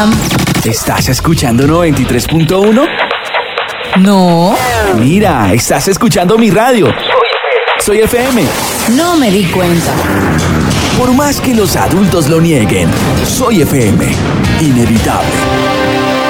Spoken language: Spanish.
Hola. ¿Estás escuchando 93.1? No. Mira, estás escuchando mi radio. Soy FM. No me di cuenta. Por más que los adultos lo nieguen, Soy FM. Inevitable.